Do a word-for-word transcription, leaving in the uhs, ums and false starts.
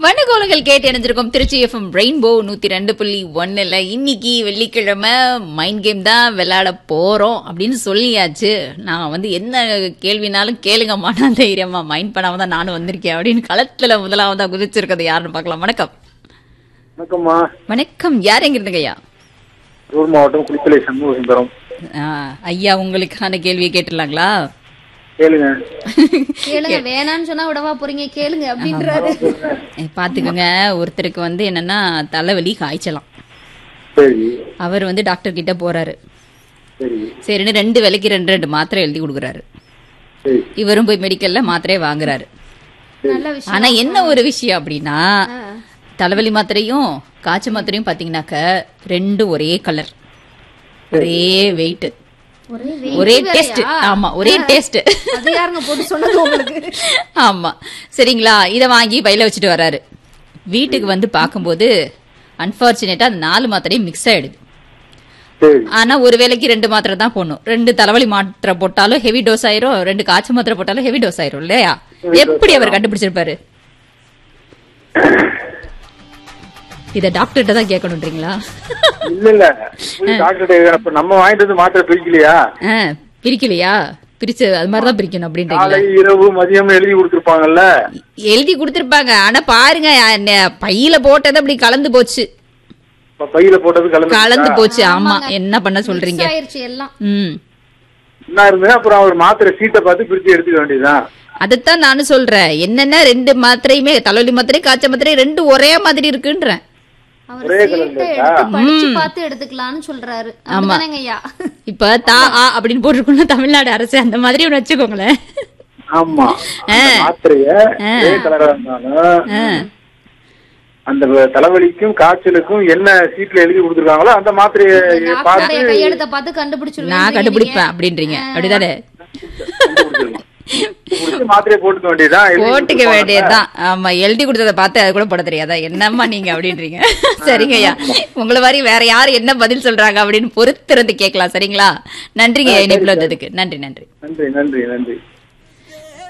வணக்கோலங்கள் கேட்டு இணைஞ்சிருக்கோம் Trichy FM rainbow நூத்தி ரெண்டு புள்ளி ஒன்னுல. இன்னைக்கு வெள்ளிக்கிழமை மைண்ட் கேம் தான் விளையாட போறோம் அப்படின்னு சொல்லியாச்சு. நான் வந்து என்ன கேள்வினாலும் கேளுங்கம்மா, நான் தைரியமா மைண்ட் பண்ணாம தான் நானும் வந்திருக்கேன் அப்படின்னு களத்துல முதலாவதா குதிச்சிருக்கிறது யாருன்னு பார்க்கலாம். வணக்கம். வணக்கம்மா. வணக்கம். யார் எங்க இருந்துங்கய்யா? கரூர் மாவட்டம் குளித்தலை சண்முக சுந்தரம். ஐயா, உங்களுக்கான கேள்வியை கேட்டுலாங்களா? கேளுங்க. கேளுங்க. வேணான்னு சொன்னா விடவா போறீங்க? கேளுங்க அப்படின்றாரு. பாத்துக்கோங்க, ஒருத்தருக்கு வந்து என்னன்னா தலைவலி காய்ச்சலாம். சரி. அவர் வந்து டாக்டர் கிட்ட போறாரு. சரி. சரின்னு ரெண்டு வேலைக்கு ரெண்டு ரெண்டு மாத்திரை எழுதி கொடுக்குறாரு. சரி. இவரும் போய் மெடிக்கல்ல மாத்திரையை வாங்குறாரு. நல்ல விஷயம். ஆனா என்ன ஒரு விஷயம் அப்படின்னா, தலைவலி மாத்திரையும் காய்ச்சல் மாத்திரையும் பாத்தீங்கன்னாக்க ரெண்டும் ஒரே கலர், ஒரே வெயிட், ஒரே டேஸ்ட். ஆமா, ஒரே டேஸ்ட். அது யாருங்க போட்டு சொன்னது உங்களுக்கு? ஆமா, சரிங்களா. இத வாங்கி பையில வச்சுட்டு வராரு. வீட்டுக்கு வந்து பாக்கும்போது அன்பார்ச்சுனேட்டா அந்த நாலு மாத்திரையும் மிக்ஸ் ஆயிடுது. ஆனா ஒரு வேளைக்கு ரெண்டு மாத்திரை தான் போடணும். ரெண்டு தலைவலி மாத்திரை போட்டாலும் ஹெவி டோஸ் ஆயிரும், ரெண்டு காய்ச்சல் மாத்திரை போட்டாலும் ஹெவி டோஸ் ஆயிரும் இல்லையா? எப்படி அவர் கண்டுபிடிச்சிருப்பாரு? இத டாக்டர்கிட்ட தான் கேட்கணும்ன்றீங்களா? இல்ல இல்ல, டாக்டர் நம்ம வாங்கிட்டு வந்து மாத்திரை பிரிக்கலையா? பிரிக்கலையா? பிரிச்சு அது மாதிரிதான் பிரிக்கணும் அப்படின்றீங்களா? இரவு மதியம் எழுதி கொடுத்திருப்பாங்கல்ல. எழுதி கொடுத்திருப்பாங்க. ஆனா பாருங்க, பையில போட்டது அப்படி கலந்து போச்சு. பையில போட்டது கலந்து கலந்து போச்சு. ஆமா, என்ன பண்ண சொல்றீங்க? ம் என்ன இருந்தது? அப்புறம் அவர் மாத்திரை சீட்டை பார்த்து பிரிச்சு எடுத்துக்க வேண்டியதுதான். அதத்தான் நானும் சொல்றேன். என்னன்னா ரெண்டு மாத்திரையுமே, தலைவலி மாத்திரை காய்ச்சல் மாத்திரை ரெண்டு ஒரே மாதிரி இருக்குன்றேன். இப்ப தா அப்படின்னு போட்டிருக்கோம் தமிழ்நாடு அரசு, அந்த மாதிரி ஒண்ணு வச்சுக்கோங்களேன். ஆமா, மாத்திரைய அந்த தலைவலிக்கும் காய்ச்சலுக்கும் என்ன சீட்ல எழுதி கொடுத்துருக்காங்களோ அந்த மாத்திரையை பார்த்து கையெழுத்த பார்த்து கண்டுபிடிச்சிருவேன். நான் கண்டுபிடிப்பேன் அப்படின்றீங்க, அப்படிதானே? மாத்திரையை போட்டுக்க வேண்டியதான், போட்டுக்க வேண்டியதுதான். ஆமா, எழுதி கொடுத்ததை பார்த்து அது கூட போட தெரியாதா? என்னம்மா நீங்க அப்படின்றீங்க. சரிங்க ஐயா, உங்களை மாதிரி வேற யாரு என்ன பதில் சொல்றாங்க அப்படின்னு பொறுத்திருந்து கேட்கலாம். சரிங்களா? நன்றிங்க இணைப்புல வந்ததுக்கு. நன்றி நன்றி நன்றி நன்றி நன்றி.